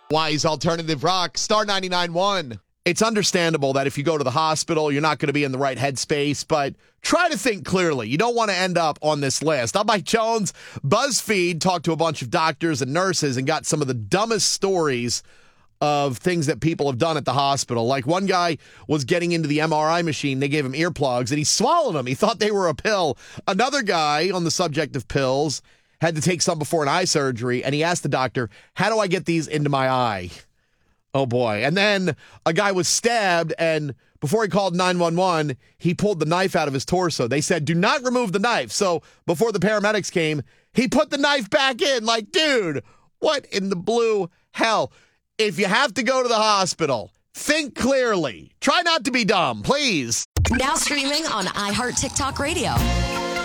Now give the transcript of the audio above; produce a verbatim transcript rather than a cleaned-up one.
Wise Alternative Rock, Star ninety-nine point one. It's understandable that if you go to the hospital, you're not going to be in the right headspace, but try to think clearly. You don't want to end up on this list. I'm Mike Jones. BuzzFeed talked to a bunch of doctors and nurses and got some of the dumbest stories of things that people have done at the hospital. Like one guy was getting into the M R I machine. They gave him earplugs, and he swallowed them. He thought they were a pill. Another guy, on the subject of pills, had to take some before an eye surgery, and he asked the doctor, how do I get these into my eye? Oh, boy. And then a guy was stabbed, and before he called nine one one, he pulled the knife out of his torso. They said, do not remove the knife. So before the paramedics came, he put the knife back in. Like, dude, what in the blue hell? If you have to go to the hospital, think clearly. Try not to be dumb, please. Now streaming on iHeart TikTok Radio.